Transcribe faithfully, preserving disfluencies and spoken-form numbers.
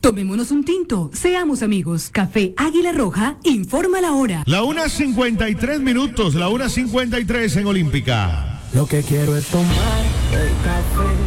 Tomémonos un tinto, seamos amigos. Café Águila Roja, informa la hora. La una cincuenta y tres minutos, la una cincuenta y tres en Olímpica. Lo que quiero es tomar el café.